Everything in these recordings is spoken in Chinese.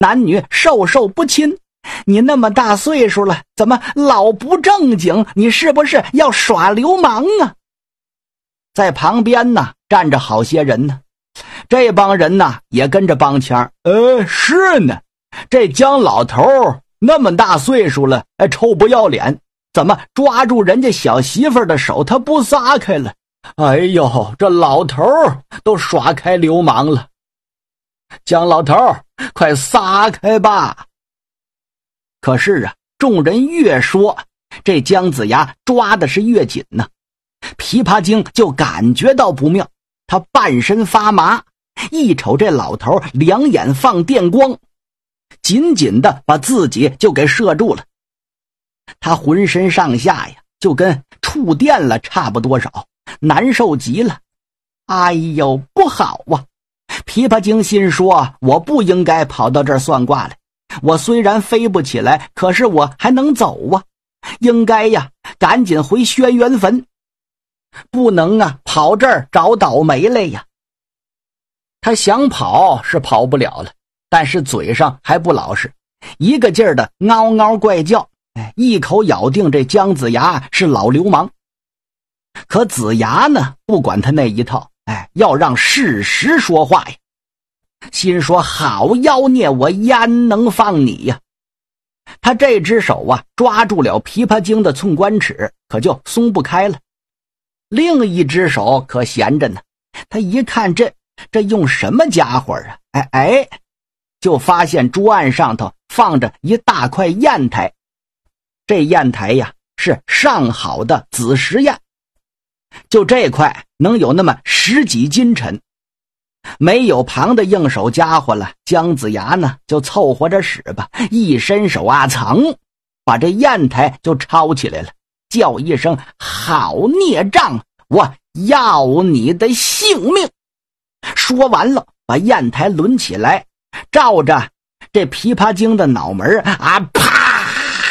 男女授受不亲。你那么大岁数了，怎么老不正经？你是不是要耍流氓啊？在旁边呢站着好些人呢，这帮人呢也跟着帮腔。是呢，这姜老头那么大岁数了，臭不要脸，怎么抓住人家小媳妇的手他不撒开了？哎呦，这老头都耍开流氓了，姜老头快撒开吧！可是啊，众人越说，这姜子牙抓的是越紧呢。琵琶精就感觉到不妙，他半身发麻，一瞅这老头两眼放电光，紧紧的把自己就给射住了。他浑身上下呀就跟触电了差不多少，难受极了。哎呦，不好啊！琵琶精心说，我不应该跑到这儿算卦来，我虽然飞不起来，可是我还能走啊，应该呀赶紧回轩辕坟，不能啊跑这儿找倒霉来呀。他想跑是跑不了了，但是嘴上还不老实，一个劲儿的嗷嗷怪叫，一口咬定这姜子牙是老流氓。可子牙呢不管他那一套，要让事实说话呀。心说好妖孽，我焉能放你呀？他这只手啊抓住了琵琶精的寸关尺，可就松不开了。另一只手可闲着呢，他一看这用什么家伙啊？就发现桌案上头放着一大块砚台。这砚台呀是上好的紫石砚，就这块能有那么10几斤沉。没有旁的应手家伙了，姜子牙呢就凑合着使吧，一伸手啊噌，把这砚台就抄起来了，叫一声好孽障，我要你的性命。说完了把砚台抡起来，照着这琵琶精的脑门啊啪，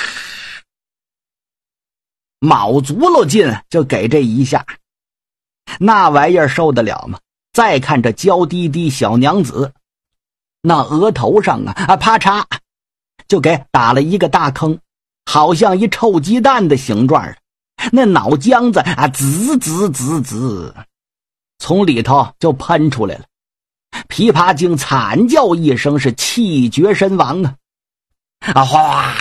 卯足了劲就给这一下，那玩意儿受得了吗？再看这娇滴滴小娘子，那额头上啊啪嚓就给打了一个大坑，好像一臭鸡蛋的形状，那脑浆子啊滋滋滋滋从里头就喷出来了。琵琶精惨叫一声，是气绝身亡啊！哗！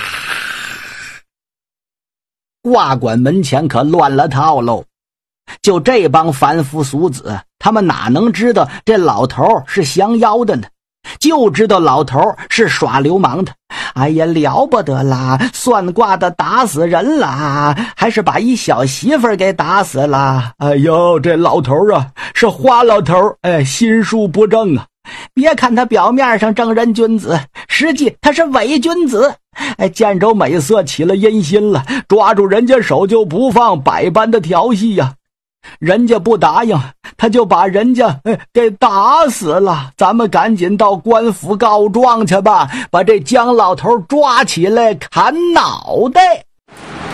卦馆门前可乱了套喽。就这帮凡夫俗子，他们哪能知道这老头是降妖的呢？就知道老头是耍流氓的。哎呀，了不得啦！算卦的打死人了，还是把一小媳妇给打死了。哎呦，这老头啊是花老头，心术不正啊！别看他表面上正人君子，实际他是伪君子。见着美色起了阴心了，抓住人家手就不放，百般的调戏呀。人家不答应，他就把人家给打死了。咱们赶紧到官府告状去吧，把这姜老头抓起来砍脑袋。